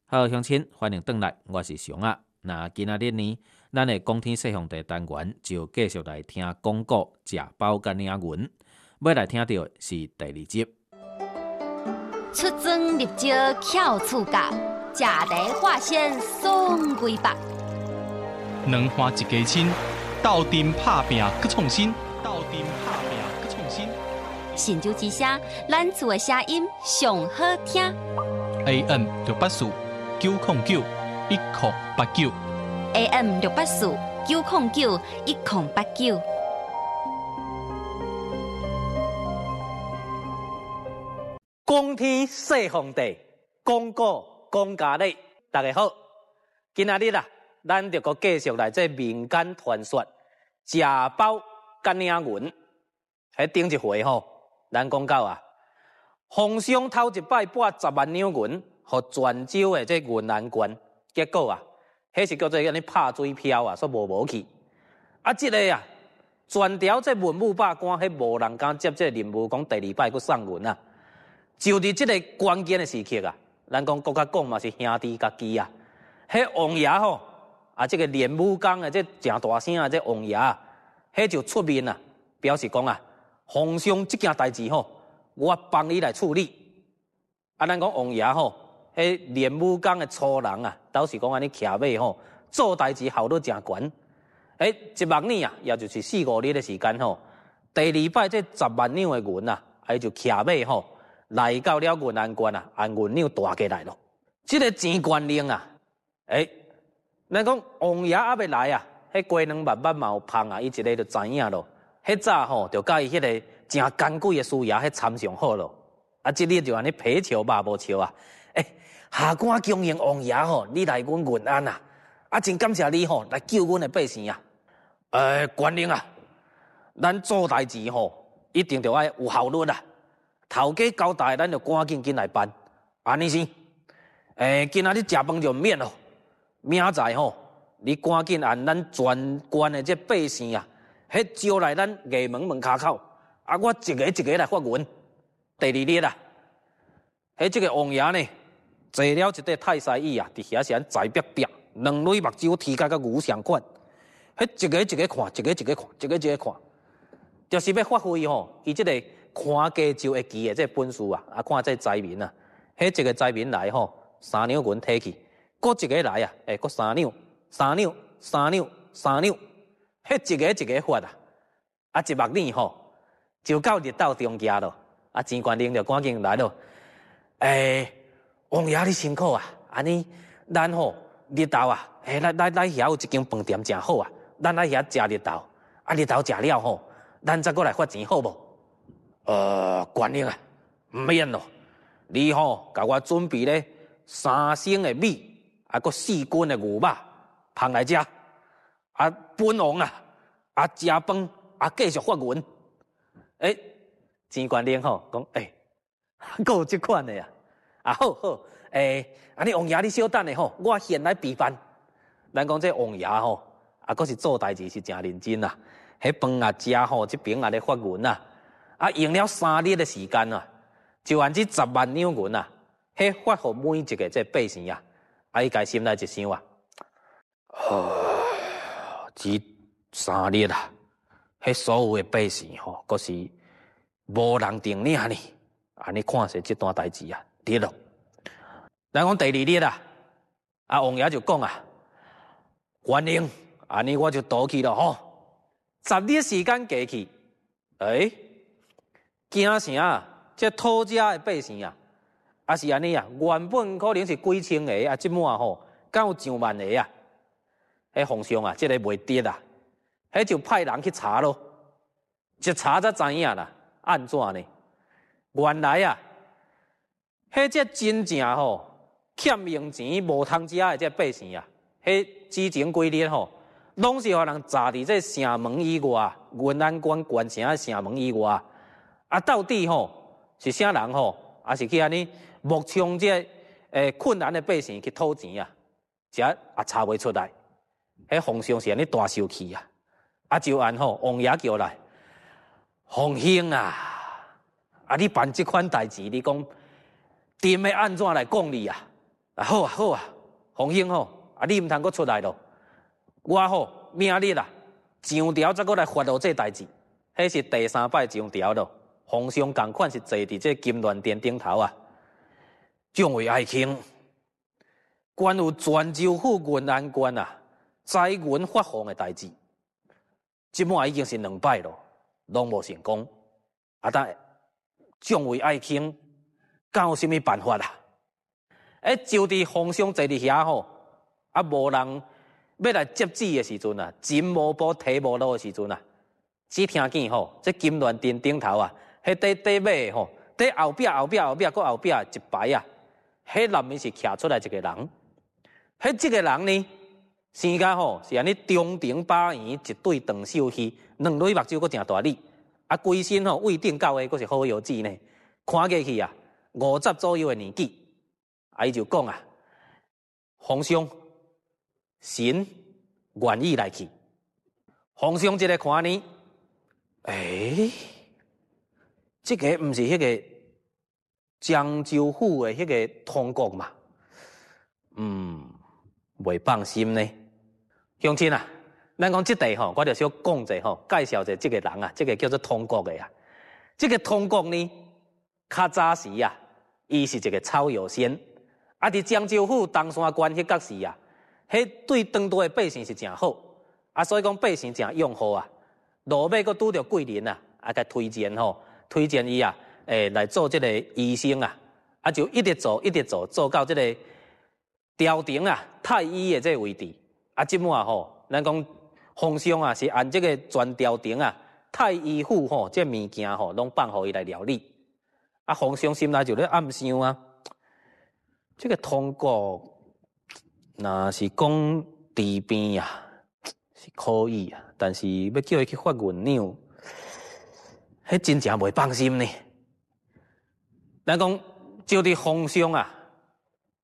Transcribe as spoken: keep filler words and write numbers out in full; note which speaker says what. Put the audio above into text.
Speaker 1: 好，乡亲，欢迎回来，我是熊啊。那今仔日呢，咱的讲天说皇帝单元就继续来听广告《食饱干领文》，要来听到的是第二集。
Speaker 2: 出征入招巧厝角，食茶化鲜爽规百。
Speaker 3: 两花一家亲，斗阵拍拼搁创新，斗阵拍拼搁创新。
Speaker 2: 神州之声，咱厝的声音上好听。
Speaker 3: A M 六八四九零九一零八九
Speaker 2: A M 六八四九零九一零八九。
Speaker 4: 讲天说皇帝，讲古讲家理。大家好，今仔日啊，咱就搁继续来这民间传说食饱干领文。喺顶一回吼，咱讲到啊，皇上头一摆拨十万两银，互泉州的这云南县，结果啊，迄是叫做安尼拍水漂啊，煞无无去。啊，即、这个啊，全条这文武百官，迄无人敢接这任务，讲第二摆佮送银啊。就伫即个关键的时刻啊，咱讲国家讲嘛是兄弟家己啊。迄王爷吼啊，即、这个练武功的这诚大声啊，这王爷啊，迄就出面啊，表示讲啊，皇上即件代志吼，我帮你来处理。啊，咱讲王爷吼，迄练武功的粗人啊，倒是讲安尼徛马吼，做代志效率诚悬。诶，一目呢啊，也就是四五日的时间吼，第二摆这十万两的银啊，伊就徛马吼。来到了云南县啊，按银两大起来咯。这个钱官令啊，诶、欸，咱讲王爷还要来啊，迄鸡卵慢慢嘛有芳啊，伊一个就知影咯。迄早吼，就甲伊迄个诚干贵的师爷迄参上好咯。啊，即日就安尼皮笑肉无笑啊。诶、欸，下官恭迎王爷吼，你来阮云安啊，啊，真感谢你吼，来救阮的百姓啊。诶、欸，官令啊，咱做代志吼，一定着爱有效率啊。头家交代，咱就赶紧紧来办。安尼是，诶，今仔日食饭就免咯。明仔吼，你赶紧按咱全县的这百姓啊，迄招来咱衙门门骹口，啊，我一个一个来发银。第二日啊，迄这个王爷呢，坐了一块太师椅啊，伫遐是安在壁壁，两蕊目睭贴甲甲牛相款，迄一个一个看，一个一个看，一个一个看，就是要发挥吼，伊这个。看家就会记的这本事啊，啊看这灾民啊，迄一个灾民来吼，三两银摕去，搁一个来啊，诶，搁三两，三两，三两，三两，迄一个一个发啊，啊一目呢吼，就到日斗中间咯，啊钱官令就赶紧来咯，诶，王爷你辛苦啊，安尼咱吼日斗啊，诶，来来来遐有一间饭店诚好啊，咱来遐食日斗，啊日斗食了吼，咱再过来发钱好无？呃，官令啊，唔免咯，你吼甲我准备咧三升的米，啊，搁四斤的牛肉，捧来食。啊，本王啊，啊食饭啊继续发银。诶、欸，钱官令吼讲，诶、欸，搁有即款的啊，啊好好，诶、欸，安尼王爷你稍等的吼，我现来备饭。咱讲这王爷吼，啊，搁是做代志是诚认真啊，迄饭啊食吼，这边啊咧发银啊。啊，用了三日的时间啊，就按这十万两银啊，迄发互每一个这百姓啊，啊，伊家心内一想啊，哦，这三日啊，迄所有的百姓吼，阁是无人定领呢，安尼看是这段代志啊，对咯。咱讲第二日啊，啊王爷就讲啊，官令，安尼我就倒去了吼，十日时间过去，诶、欸。惊啥啊？这土家的百姓啊，也是安尼啊。原本可能是几千个啊，即满吼，敢有上万个啊。迄皇上啊，这个袂得啊，迄就派人去查咯。一查才知影啦，安怎呢？原来啊，迄只真正吼欠用钱无通食的这百姓啊，迄之前几日吼，拢是互人砸伫这城门以外，云南县县城的城门以外。啊，到底吼是啥人吼，还是去安尼目冲这诶困难的百姓去讨钱啊？这也查袂出来。迄皇上是安尼大生气啊！啊，就按吼王爷叫来，皇兄啊，啊你办这款代志，你讲定要安怎来讲理啊？ 啊好啊好啊，洪兴吼，啊你毋通阁出来咯，我吼明日啦，上朝再阁来发落这代志，迄是第三摆上朝咯。皇上共款是坐伫这金銮殿顶头啊，众位爱卿，关有泉州府云安县啊，灾云发放的代志，即满已经是两摆咯，拢无成功。啊，但众位爱卿，敢有啥物办法啊？诶，就伫皇上坐伫遐吼，啊，无人要来接旨的时阵啊，金无宝提无落的时阵啊，只听见吼，这金銮殿顶头啊。迄底底尾吼，底后壁后壁后壁搁后壁一排啊，迄内面是徛出来一个人。迄即个人呢，生甲吼是安尼中庭把圆，一对长袖须，两蕊目睭搁诚大粒，啊，规身吼胃顶到下搁是好腰子呢。看过去啊，五十左右的年纪，啊，伊就讲啊，皇上，神愿意来去。皇上即个看呢，诶、欸。这个毋是迄个漳州府的迄个通国嘛？嗯，袂放心呢。乡亲啊，咱讲即地吼，我就小讲者吼，介绍者即个人啊，即个叫做通国的啊。即个通国呢，较早时啊，伊是一个草药仙，啊，伫漳州府东山关迄角时啊，迄对当地的百姓是诚好，啊，所以讲百姓诚拥护啊。落尾佫拄着贵人啊，啊，甲推荐吼。推荐伊啊，诶，来做这个医生啊，啊就一直做，一直做，做到这个朝廷啊太医的这个位置。啊，即满吼，咱讲皇上啊是按这个全朝廷啊太医府吼，这物件吼，拢放互伊来料理。啊，皇上心内就咧暗想啊，这个通国若是讲治病啊是可以啊，但是要叫伊去发云鸟。迄真正袂放心呢。咱讲，就伫皇上啊，